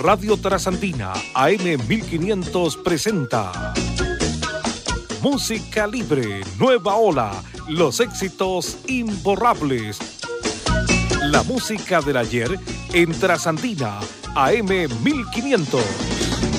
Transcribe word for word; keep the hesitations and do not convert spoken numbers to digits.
Radio Trasandina A M mil quinientos presenta Música Libre, Nueva Ola, los éxitos imborrables. La música del ayer en Trasandina A M mil quinientos.